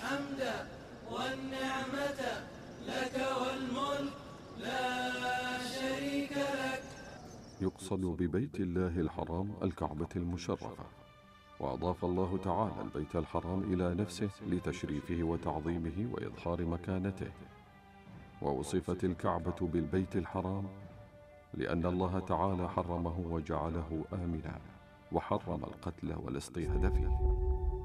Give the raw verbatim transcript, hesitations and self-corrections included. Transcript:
الحمد والنعمة لك والملك لا شريك لك. يقصد ببيت الله الحرام الكعبة المشرفة، وأضاف الله تعالى البيت الحرام إلى نفسه لتشريفه وتعظيمه وإظهار مكانته. ووصفت الكعبة بالبيت الحرام لأن الله تعالى حرمه وجعله آمنا، وحرم القتل والاصطياد فيه.